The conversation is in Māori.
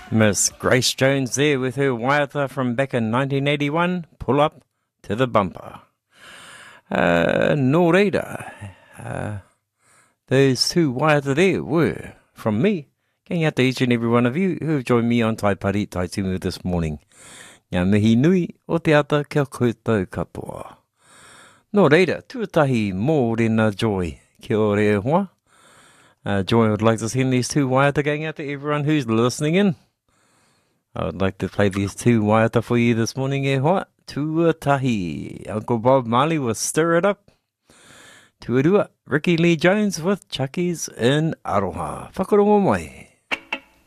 Miss Grace Jones there with her waiata from back in 1981, Pull Up to the Bumper. Nō reira, those two waiata there were from me. Going out to each and every one of you who have joined me on Tai Pari Tai Tumu this morning. Ngā mihi nui o te ata kia koutou katoa. Nō reira, tuatahi mōrena Joy. Kia ore e hoa. Joy would like to send these two waiata going out to everyone who's listening in. I would like to play these two waiata for you this morning, e hoa. Tuatahi. Uncle Bob Marley will stir it up. Tuarua, Ricky Lee Jones with Chuckies in Aroha. Whakarongo mai.